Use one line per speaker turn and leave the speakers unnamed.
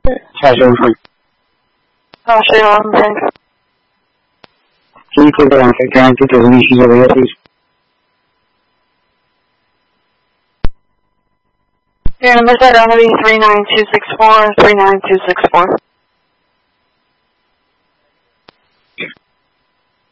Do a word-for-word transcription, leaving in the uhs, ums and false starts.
下身份。
啊，是啊，thanks。
Can you put that on second to the leash over here, please?
Your number is going to be three nine two six four, three nine two six four.